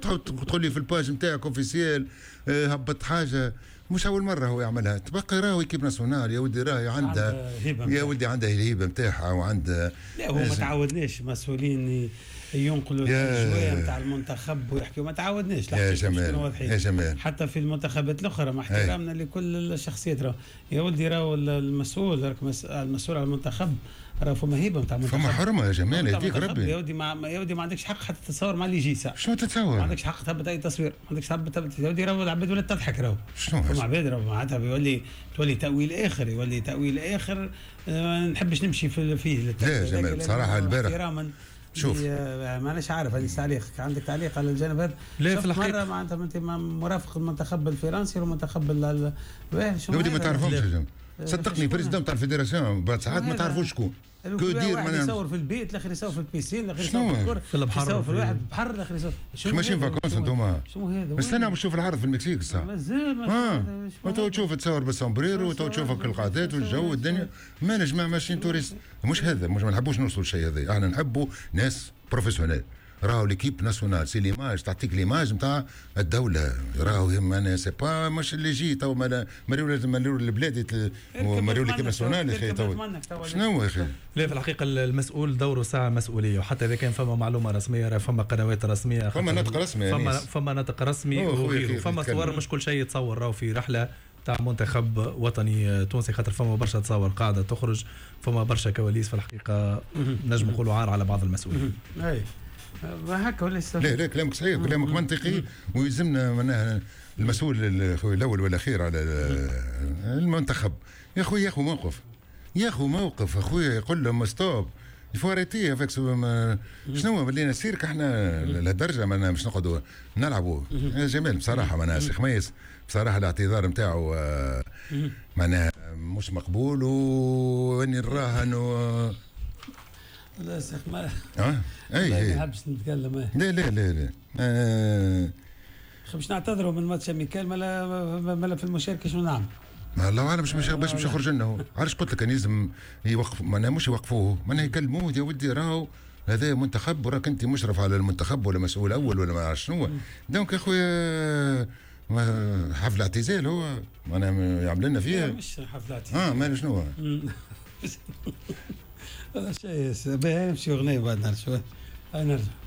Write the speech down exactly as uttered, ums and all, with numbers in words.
تقول لي في الباج نتاعك اوفيسيال هبط حاجه، مش اول مره هو يعملها. تبقى راهو كيب ناسيونال يا ولدي، راهي عندها يا ولدي عندها الهيبه نتاعها وعندها. لا هو ما تعودناش مسؤولين ينقلوا الأجواء نتاع المنتخب ويحكيوا، ما تعودناش. يا جمال يا جمال حتى في المنتخبات الاخرى مع احترامنا لكل الشخصيات، راهو يا ولدي راهو المسؤول راك المسؤول على المنتخب راه فما هيبه نتاع المنتخب، فما حرمه يا جمال يهديك ربي. يا ودي ما يا ودي ما عندكش حق حتى تتصور مع اللي يجي ساعه. شنو تتصور؟ ما عندكش حق تهبط اي تصوير، ما عندكش حق تهبط. يا ودي راهو العباد ولا تضحك راهو. شنو فما عباد راهو معناتها يولي تولي تاويل اخر، يولي تاويل اخر ما نحبش نمشي في فيه. لا يا جمال بصراحه البارح شوف مانيش عارف هذه تعليق، عندك تعليق على الجانب هذا؟ لا في الحقيقه معناتها انت مرافق المنتخب الفرنسي والمنتخب ال ودي ما تعرفهمش يا جماعه، صدقني بريزيدون تاع الفيدراسيون بعد ساعات ما تعرفوش شكون كو دير. واحد يصور في البيت، الاخر يصور في البيسين، الاخر يصور في الكره في البحر، يصور في الواحد البحر، الاخر يصور ماشيين فاكونس انتوما. شنو هذا؟ استنى باش نشوف العرض في المكسيك الساعه مازال اه وتو تشوف تصور بالسومبريرو وتو تشوفك القعدات والجو والدنيا. ما نجمع ماشيين توريست، مش هذا، مش ما نحبوش نوصلوا الشيء هذا. احنا نحبوا ناس بروفيسيونيل. راهو ليكيب ناسيونال سي ليماج، تعطيك ليماج نتاع الدوله. راهو انا سي با مش اللي يجي تو مريول مريول البلاد ومريول ليكيب ناسيونال يا اخي تو شنو يا اخي. لا في الحقيقه المسؤول دوره ساعه مسؤوليه، وحتى اذا كان فما معلومه رسميه راه فما قنوات رسميه، فما نطق رسمي، فما فما نطق رسمي وغيره، فما صور مش كل شيء يتصور راهو في رحله تاع منتخب وطني تونسي، خاطر فما برشا تصور قاعده تخرج، فما برشا كواليس. في الحقيقه نجم نقولوا عار على بعض المسؤولين. اي هكا ولا لا لا كلامك صحيح، كلامك منطقي، ويلزمنا معناها المسؤول الاول والاخير على المنتخب يا اخوي ياخذ موقف، ياخذ موقف اخويا، يقول لهم ستوب الفواريتيه فاك شنو ولينا سيرك احنا لهالدرجه ما باش نقعدوا نلعبوا. يا جمال بصراحه معناها سي خميس بصراحه الاعتذار نتاعو معناها مش مقبول، واني نراهن و لا سيخ ما اه اي ما نحبش نتكلم. اه لا لا لا لا آه. باش نعتذروا من ماتش ميكال مالا مالا في المشاركه شنو نعمل؟ ما الله اعلم باش مش باش مش يخرج لنا هو. علاش قلت لك كان يلزم يوقف، معناها مش يوقفوه، معناها يكلموه يا ودي راهو هذا منتخب وراك انت مشرف على المنتخب ولا مسؤول اول ولا ما عرفت شنو. دونك يا خويا حفل اعتزال هو معناها يعمل لنا فيها مش حفل اعتزال. اه مال شنو هذا شيء باهي. نمشي اغنيه بعد نرجع. هاي نرجع.